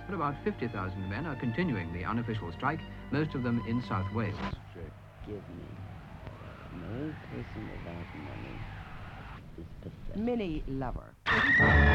but about 50,000 men are continuing the unofficial strike, most of them in South Wales. Give me. No person without money is pathetic. Mini lover.